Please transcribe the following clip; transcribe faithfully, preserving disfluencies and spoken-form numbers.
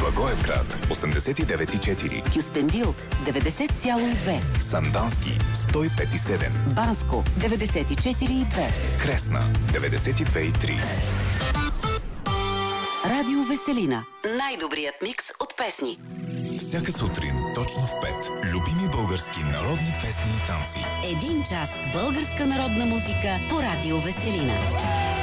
Благоевград осемдесет и девет и четири, Кюстендил деветдесет цяло и две, Сандански сто и пет и седем, Банско деветдесет и четири и две, Кресна деветдесет и две и три. Радио Веселина. Най-добрият микс от песни. Всяка сутрин, точно в пет, любими български народни песни и танци. Един час българска народна музика по Радио Веселина.